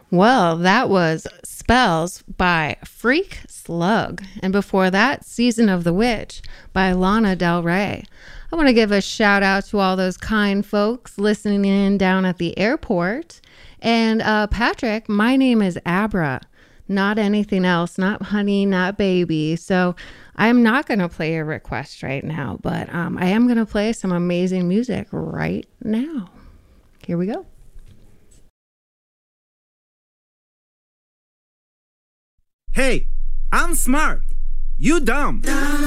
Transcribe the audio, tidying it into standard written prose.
Well, that was Spells by Freak Slug. And before that, Season of the Witch by Lana Del Rey. I want to give a shout out to all those kind folks listening in down at the airport. And Patrick, my name is Abra, not anything else, not honey, not baby. So I'm not going to play a request right now, but I am going to play some amazing music right now. Here we go. Hey, I'm smart. You dumb.